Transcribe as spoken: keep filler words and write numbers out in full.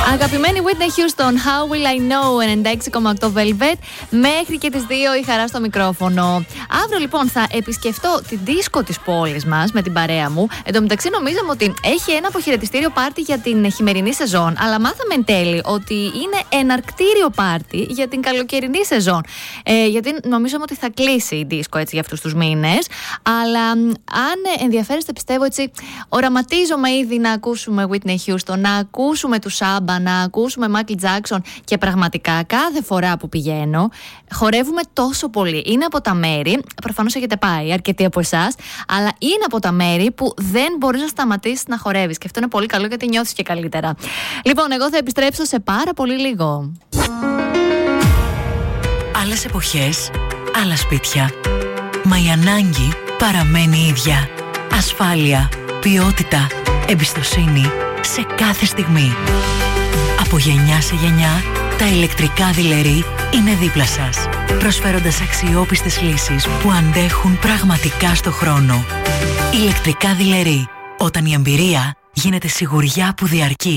Αγαπημένη Whitney Houston, How Will I Know, ενενήντα έξι κόμμα οκτώ Velvet, μέχρι και τις δύο η χαρά στο μικρόφωνο. Αύριο λοιπόν θα επισκεφτώ την δίσκο της πόλης μας με την παρέα μου. Εν τω μεταξύ νομίζαμε ότι έχει ένα αποχαιρετιστήριο πάρτι για την χειμερινή σεζόν, αλλά μάθαμε εν τέλει ότι είναι εναρκτήριο πάρτι για την καλοκαιρινή σεζόν. Ε, γιατί νομίζαμε ότι θα κλείσει η δίσκο έτσι για αυτούς τους μήνες. Αλλά αν ενδιαφέρεστε, πιστεύω έτσι, οραματίζομαι ήδη να ακούσουμε Whitney Houston, να ακούσουμε τους Σάμπα, να ακούσουμε Michael Jackson και πραγματικά κάθε φορά που πηγαίνω χορεύουμε τόσο πολύ. Είναι από τα μέρη, προφανώς έχετε πάει αρκετοί από εσάς, αλλά είναι από τα μέρη που δεν μπορείς να σταματήσεις να χορεύεις και αυτό είναι πολύ καλό γιατί νιώθεις και καλύτερα. Λοιπόν, εγώ θα επιστρέψω σε πάρα πολύ λίγο. Άλλες εποχές, άλλα σπίτια. Μα η ανάγκη παραμένει ίδια. Ασφάλεια, ποιότητα, εμπιστοσύνη σε κάθε στιγμή. Από γενιά σε γενιά, τα ηλεκτρικά δειλερί είναι δίπλα σας, προσφέροντας αξιόπιστες λύσεις που αντέχουν πραγματικά στο χρόνο. Ηλεκτρικά δειλερί, όταν η εμπειρία γίνεται σιγουριά που διαρκεί.